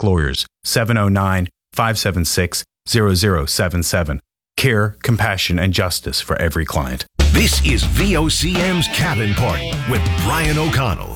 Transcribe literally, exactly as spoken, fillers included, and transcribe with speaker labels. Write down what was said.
Speaker 1: Lawyers, seven oh nine, five seven six, zero zero seven seven. Care, compassion, and justice for every client.
Speaker 2: This is V O C M's Cabin Party with Brian O'Connell.